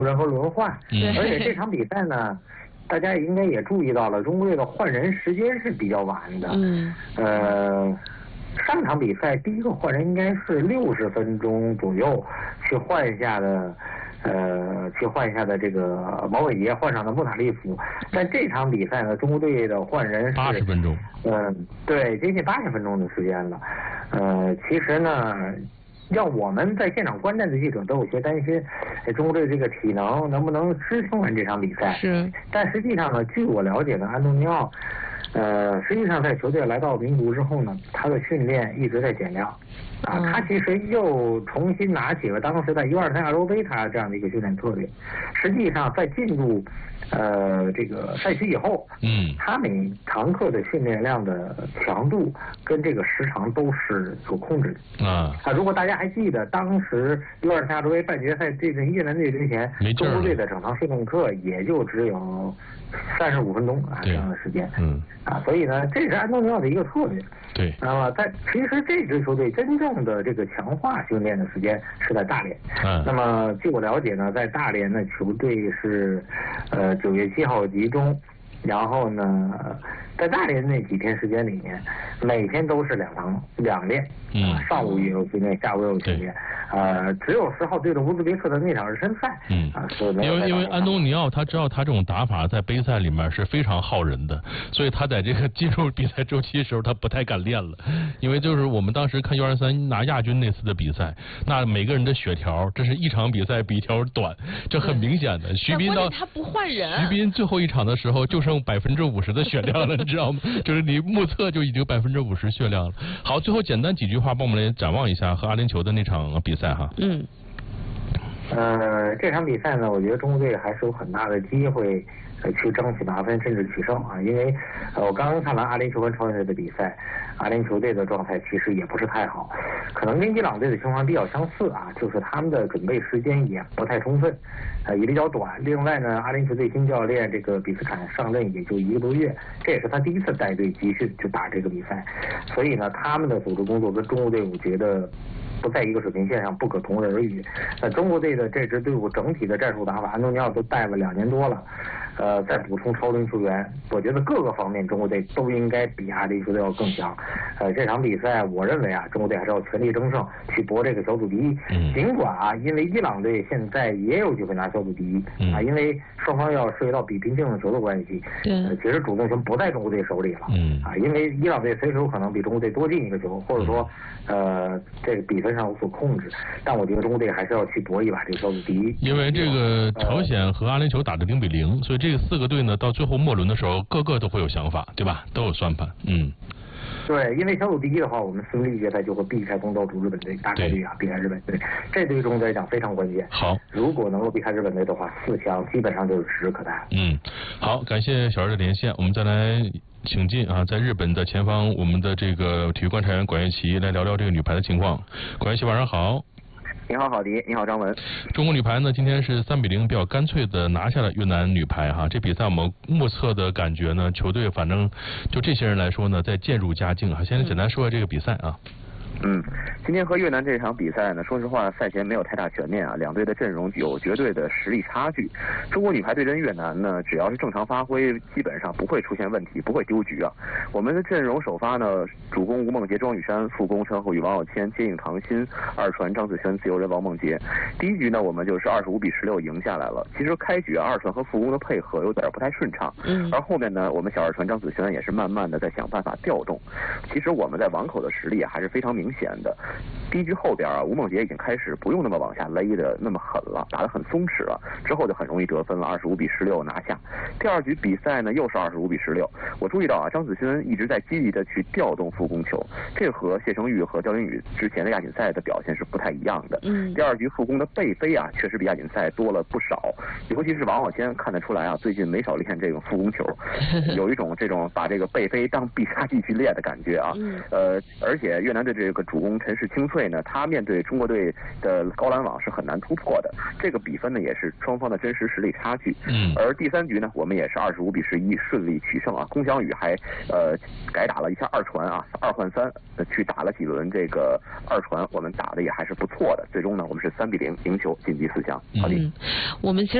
人和轮换，而且这场比赛呢，大家应该也注意到了，中国队的换人时间是比较晚的。上场比赛第一个换人应该是60分钟左右去换下的这个毛伟杰，换上的穆塔利夫。但这场比赛呢，中国队的换人是 80分钟。 对，接近80分钟的时间了。其实呢，让我们在现场观战的记者都有些担心，中国队这个体能不能支撑完这场比赛？ 是。 但实际上呢，据我了解呢，安东尼奥，实际上在球队来到名古屋之后呢，他的训练一直在减量，他其实又重新拿起了当时在U23亚洲杯他这样的一个训练策略。实际上在进入这个赛区以后，他每堂课的训练量的强度跟这个时长都是有控制的。如果大家还记得当时U23亚洲杯半决赛对阵越南队之前，中国队的整堂训练课也就只有35分钟这样的时间。所以呢，这是安东尼奥的一个策略。 对。 其实这支球队真正的这个强化训练的时间是在大连。那么据我了解呢，在大连的球队是9月7号集中，然后呢，在大连那几天时间里面，每天都是两练，上午也有训练，下午也有训练。只有10号对着乌兹别克的那场热身赛， 因为安东尼奥他知道他这种打法在杯赛里面是非常耗人的，所以他在这个进入比赛周期的时候他不太敢练了。因为就是我们当时看U23拿亚军那次的比赛，那每个人的血条，这是一场比赛比一条短，这很明显的。徐斌他不换人， 徐斌最后一场的时候就剩50%的血量了，你知道吗？就是你目测就已经50%血量了。好，最后简单几句话帮我们来展望一下和阿联酋的那场比赛哈。 这场比赛呢，我觉得中国队还是有很大的机会去争取拿分，甚至取胜因为我刚刚看完阿联酋跟朝鲜队的比赛，阿联酋队的状态其实也不是太好，可能跟伊朗队的情况比较相似就是他们的准备时间也不太充分，也比较短。另外呢，阿联酋队新教练这个比斯坎上任也就1个多月，这也是他第一次带队集训去打这个比赛，所以呢，他们的组织工作跟中国队我觉得不在一个水平线上，不可同日而语。中国队的这支队伍整体的战术打法，安东尼奥都带了2年多了，再补充超龄球员，我觉得各个方面中国队都应该比阿联酋队要更强。这场比赛我认为中国队还是要全力争胜，去搏这个小组第一。尽管因为伊朗队现在也有机会拿小组第一因为双方要涉及到比拼净胜球的关系，其实主动权不在中国队手里了因为伊朗队随时有可能比中国队多进1个球，或者说这个比分上有所控制，但我觉得中国队还是要去搏一把这个小组第一。 因为这个朝鲜和阿联酋打的0-0，所以这4个队呢，到最后末轮的时候，个个都会有想法，对吧？都有算盘。 对，因为小组第一的话，我们4决赛就会避开东道主日本队，大概率避开日本队，这对于中国队来讲非常关键。 好， 如果能够避开日本队的话，4强基本上就是指日可待。 好，感谢小二的连线，我们再来请进在日本的前方，我们的这个体育观察员管乐琪来聊聊这个女排的情况。管乐琪晚上好。 你好，郝迪，你好，张文。 中国女排呢，今天是3-0比较干脆的拿下了越南女排这比赛我们目测的感觉呢，球队反正就这些人来说呢，在渐入佳境先简单说说这个比赛今天和越南这场比赛呢，说实话，赛前没有太大悬念两队的阵容有绝对的实力差距。中国女排对阵越南呢，只要是正常发挥，基本上不会出现问题，不会丢局我们的阵容首发呢，主攻吴梦洁、庄雨珊，副攻陈后宇、王晓谦、接应唐鑫，二传张子萱、自由人王梦洁。第一局呢，我们就是25-16赢下来了。其实开局二传和副攻的配合有点不太顺畅，而后面呢，我们小二传张子萱也是慢慢的在想办法调动。其实我们在网口的实力还是非常明显的。第一局后边吴梦洁已经开始不用那么往下勒的那么狠了，打得很松弛了，之后就很容易得分了，25-16拿下。第二局比赛呢又是25-16，我注意到张子萱一直在积极的去调动副攻球，这和谢成玉和焦林宇之前的亚锦赛的表现是不太一样的。第二局副攻的背飞确实比亚锦赛多了不少，尤其是王晓谦看得出来最近没少练这种副攻球，有一种这种把这个背飞当必杀技去练的感觉而且越南队这这个主攻陈氏清脆呢，他面对中国队的高拦网是很难突破的。这个比分呢也是双方的真实实力差距。而第3局呢，我们也是25-11顺利取胜啊。龚翔宇还改打了一下二传啊，2换3去打了几轮这个二传，我们打的也还是不错的。最终呢，我们是3-0赢球晋级4强。好的， 我们其实。